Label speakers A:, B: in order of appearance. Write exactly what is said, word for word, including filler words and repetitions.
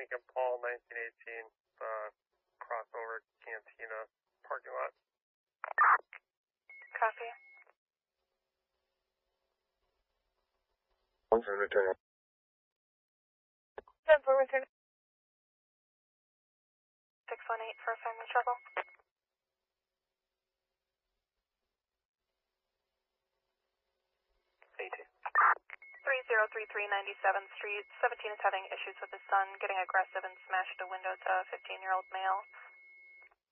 A: Lincoln Paul, nineteen eighteen, uh, crossover Cantina parking lot.
B: Copy.
C: One for return.
B: ten for return. six one eight for family trouble. three zero three three ninety-seventh Street. seventeen is having issues with his son, getting aggressive and smashed a window to a fifteen-year-old male.